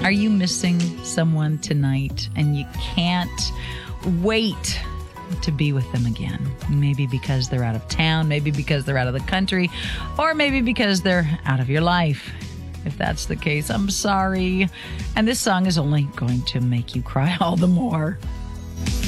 Are you missing someone tonight and you can't wait to be with them again? Maybe because they're out of town, maybe because they're out of the country, or maybe because they're out of your life. If that's the case, I'm sorry. And this song is only going to make you cry all the more.